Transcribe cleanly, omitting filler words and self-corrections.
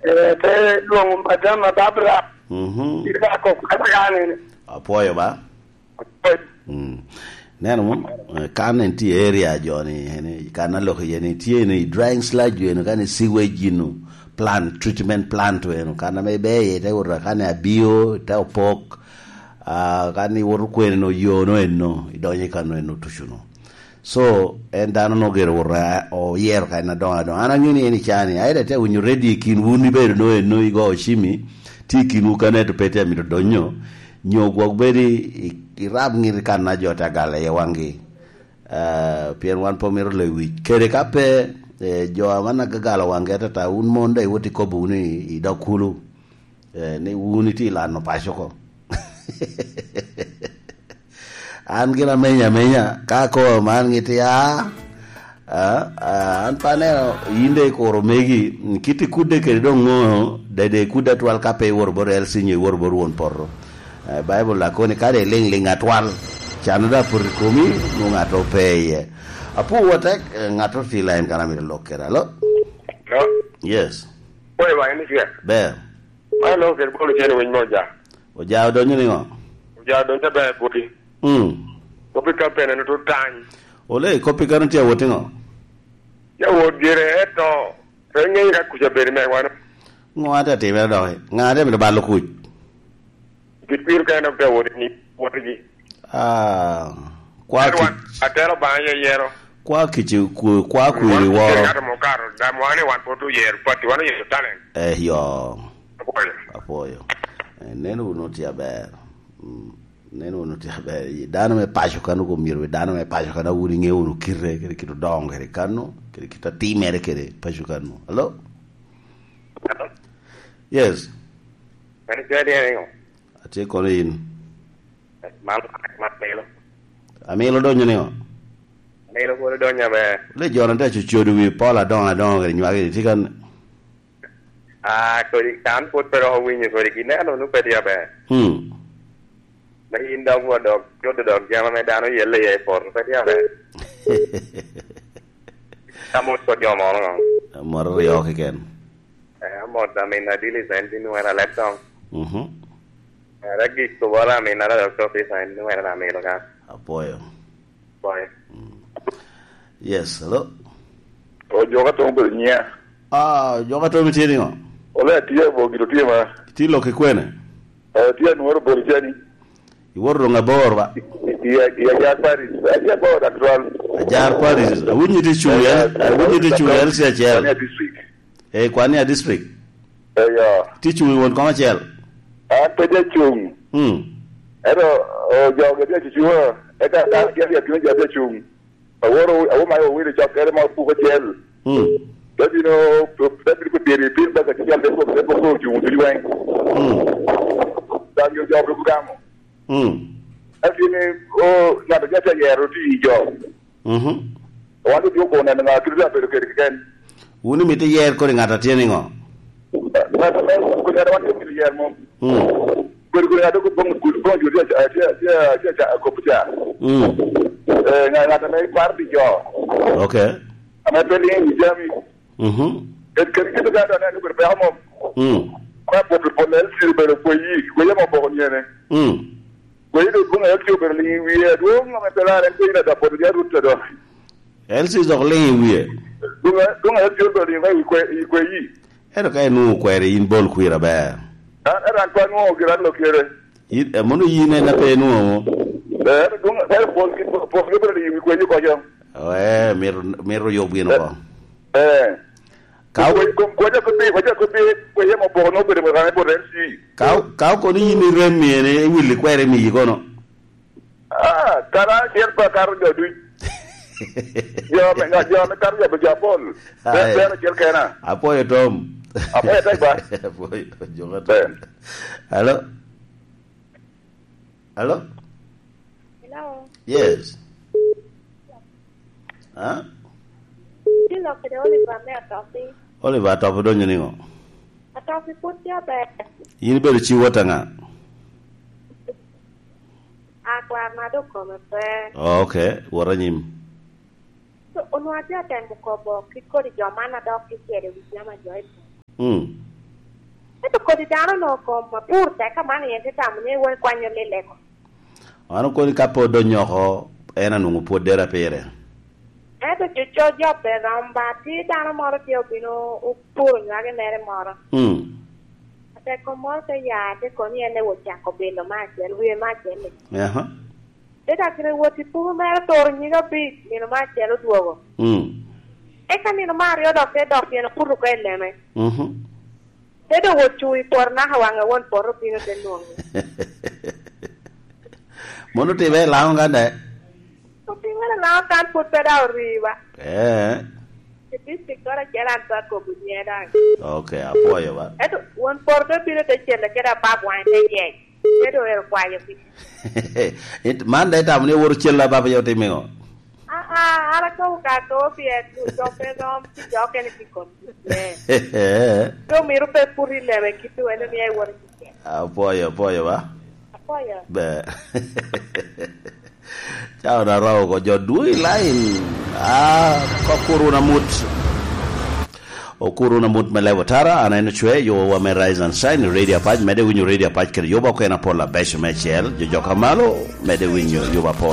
te luong madama babra. Ika ko katagani. Apoyo ba? Neno mo kan ti area joni hene kana lo yene ti ni drying sludge yene kana sewage no plant treatment plant yene kana me be te ura kana bio te opok kana wor kwen no yo no enno idonye kanu eno tushuno so endano no gero ura o yer kana don ana ngini ni chani aida te unyu ready kin wuni be no enno igo shimi ti kinu kana to pete mi donyo nyogwok beri irab ngir kana jota gala ye wangi pien wan pomero le wi kere kape jo amana gala wangi tata un monde woti ko buni idakulu ne wuni ti lano pashoko an gila menya ka ko man ngiti ya an panero yinde ko romegi kiti kude ke dongo dede kuda twal kape worbor el sinye worbor won porro Bible la koni kare ling atwal chanada pur komi no ngato peye apu watak ngato filain kana mi lokera lo yes Oye ba ni fiya be ma lo ke bolu jeni won moja o jaaw do ñu ni ngo jaaw do ta be bodi ko bi campagne no to tan o le ko pi garanti wote ngo ya wo dire to ngi ga ku jabere me wana ngwata te be do ngade mi ba lo ku Gipir kind of the wodi kwa atero ba yero kwa kichi kwa kuiri woro mo karo da mo ani wan potu yer pati wan yer talent yo apoyo neno unotia ber neno unotia ber dano me pasho kanu ko mirwe dano me pasho kana wuri ngewuru kirre kire kitu dongere kanu kire kita timere kire pasho kanu hello yes ani kaya ate kono in mal melo amelo donyo ne melo ko donya be le jona ta chuchodu wi pola donga donga nywage tikan ko di kan pot pero winyi ko di kinelo no pedia be na inda wo dog jodo dog jama me dano yelle ye por pedia be amo so yo mo no mor yo ken amo da me na dili senti no era laptop Ragi ko wala me na doctor fi sign no era me lo ka apoyo boy yes hello o joga to ngol nya joga to mitiri ngo ole tie bo giro tie ma ti lo ke kwene tie no ro bol jani iworro nga bor ba ya ya paris ya bo da troll jar paris wunyi ti chuel si achel kwani a district ya ti chuel won kama chel pede chung ero joga de chuwa eta da ya pyo ja de chung aworo awu mai wi de chakere ma pu ko chel Tapi no, tapi ko deri pin ba ka tial de ko ju mu wan. Dan yo job ko gamo. Afini o na da jata yero ti jo. Wanu jo ko na na kirja be ke ken. Wuni mi te yer ko ngata tieni ngo. Na ko na wanu mi yer mo. Ko na do ko bom ko jo ja ko puja. Na na na parti jo. Okay. Ama peli ni jami. Et que tu ga da na ko be mo. Kwa po po na el be ko yi ko yema bo nyene. Ko yi do bunga el be li wi e do ngam be la ren ko ina da po ya rutta do. El si zo le wi. Bunga el be li ngai ko yi. Ero kai nu ko ere in bol kuira ba. Era kwa no gira lo kere. Yi mono yi ne na pe nu mo. Bunga el po be li ko yi ko jam. Mero yo bien ko. Kau ko yema bo no be mo po ren si. Kau ko ni ni rem mi ne wili kwere mi ko no. Kara yer pa kar do du. Yo me kar ya be japol. Be ker kana. Apoyo Tom. Apoyo tai ba. Apoyo jonga Tom. Hello. Hello. Hello. Yes. Hello, ke Oliver me atopi. Oliver atopi do nyini ngo. Atopi put ya be. Yini be chi wota nga. Akla ma do ko me pe. Okay, wora nyim. So onu aja ten ko bo ki ko di jamana do ki kere wi na ma joy. quotidiano no come pur te kamani yente tamne won kwanyo leleko anu ko ni kapo do nyoko ena nungu podera pere to jojo pe ramba ti dano moro ti obino pur ngare nere moro te como te ya te con ene wo chako bendo ma che lui ma che le te da kire wo ti pu mero torni no bi mino ma che lo duogo e kanino Mario do pieno puru ko eleme te do wo chui por na hawanga won por pino te no mono te ve la ngande to pinga la kan put peda arriba te dice ora che la ta ko bunyera okay apoyo ba eto won por te pino te chele che da pa kwa te ye te do er kwa yo pi it manda tam ne wor chella baba yow te mengo ara ko ka to pie tu jo pe no ti jo ke ni pikon to miro pe puri leve ki tu ene mi ai wor ki apoyo ba apoyo be chao na rawo ko jo dui lain ko kuruna mut o kuruna mut melewa tara ana ina chwe yo wa me rise and shine radio page mede winyo radio page kere yoba ko ena pola besho mechel jo kamalo mede winyo yoba pola